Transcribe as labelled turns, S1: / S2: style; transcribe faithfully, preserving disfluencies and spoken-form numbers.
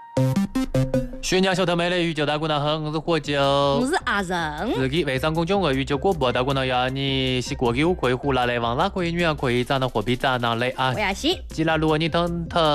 S1: 宣扬小头妹的宇宙大姑娘好，我是火酒，
S2: 我是阿仁。
S1: 自己微商公众号宇宙广播大姑娘呀，你是过去可以胡拿来，忘了可以女儿可以长得货币长哪里啊？
S2: 我也是。
S1: 记了如果你疼疼。